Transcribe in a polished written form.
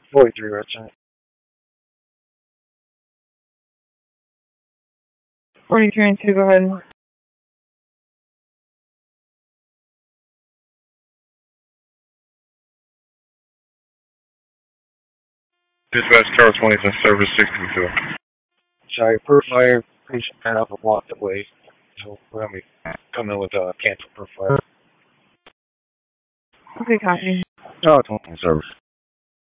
43 Richmond. 43 and 2, go ahead. Dispatch Tower 20 is in service 62. Sorry, per fire, patient ran up and walked away. So we're going to be coming with a cancel per fire. Okay, copy. Tower 20 in service.